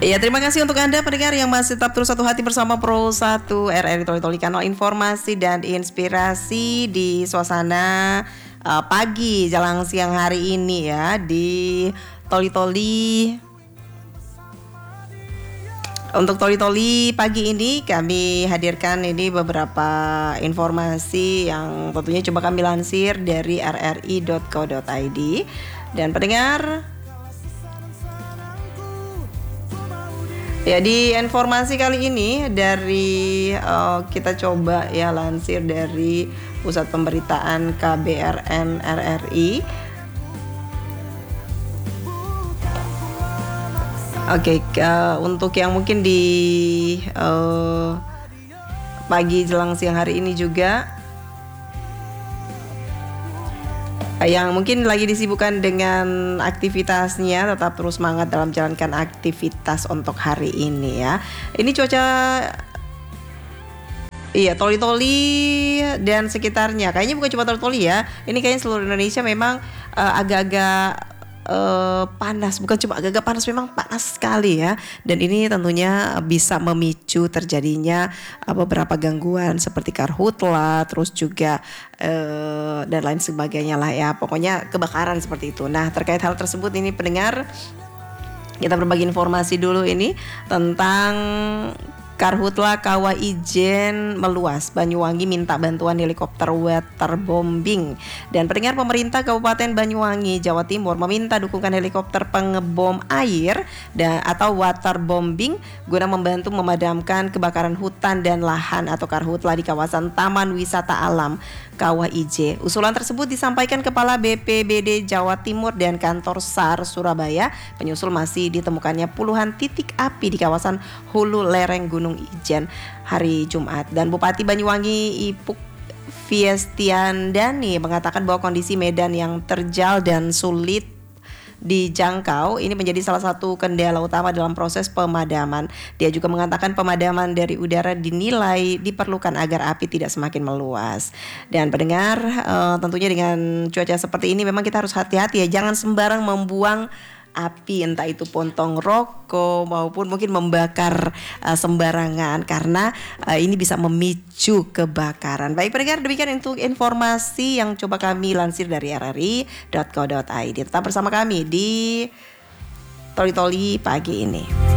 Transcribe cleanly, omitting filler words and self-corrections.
Ya, terima kasih untuk Anda pendengar yang masih tetap terus satu hati bersama Pro 1 RRI Toli-Toli, kanal informasi dan inspirasi di suasana pagi jelang siang hari ini ya di Toli-Toli. Untuk Toli-Toli pagi ini kami hadirkan ini beberapa informasi yang tentunya coba kami lansir dari rri.co.id. Dan pendengar, ya di informasi kali ini dari kita coba ya lansir dari Pusat Pemberitaan KBRN RRI. Oke, untuk yang mungkin di pagi jelang siang hari ini juga yang mungkin lagi disibukkan dengan aktivitasnya, tetap terus semangat dalam menjalankan aktivitas untuk hari ini ya. Ini cuaca, iya, Toli-Toli dan sekitarnya. Kayaknya bukan cuma Toli-Toli ya. Ini kayaknya seluruh Indonesia memang agak-agak panas, bukan cuma agak-agak panas, memang panas sekali ya. Dan ini tentunya bisa memicu terjadinya beberapa gangguan seperti karhutla, terus juga dan lain sebagainya lah ya. Pokoknya kebakaran seperti itu. Nah, terkait hal tersebut ini pendengar, kita berbagi informasi dulu ini tentang karhutla kawah ijen meluas. Banyuwangi minta bantuan helikopter waterbombing. Dan pendengar, pemerintah Kabupaten Banyuwangi, Jawa Timur meminta dukungan helikopter pengebom air atau waterbombing guna membantu memadamkan kebakaran hutan dan lahan atau karhutla di kawasan Taman Wisata Alam Kawah Ijen. Usulan tersebut disampaikan Kepala BPBD Jawa Timur dan Kantor SAR Surabaya. Penyusul masih ditemukannya puluhan titik api di kawasan hulu lereng Gunung Ijen hari Jumat. Dan Bupati Banyuwangi Ipuk Fiestiandani mengatakan bahwa kondisi medan yang terjal dan sulit dijangkau ini menjadi salah satu kendala utama dalam proses pemadaman. Dia juga mengatakan pemadaman dari udara dinilai diperlukan agar api tidak semakin meluas. Dan pendengar, tentunya dengan cuaca seperti ini memang kita harus hati-hati ya, jangan sembarang membuang api, entah itu pontong rokok maupun mungkin membakar sembarangan, karena ini bisa memicu kebakaran. Baik pendengar, demikian untuk informasi yang coba kami lansir dari rri.co.id. Tetap bersama kami di Toli-Toli pagi ini.